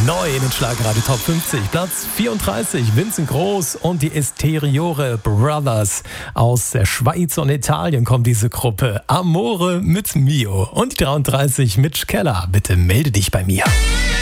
Neu in den Schlagerradio Top 50. Platz 34, Vincent Groß und die Esteriore Brothers. Aus der Schweiz und Italien kommt diese Gruppe. Amore mit Mio. Und die 33, Mitch Keller. Bitte melde dich bei mir.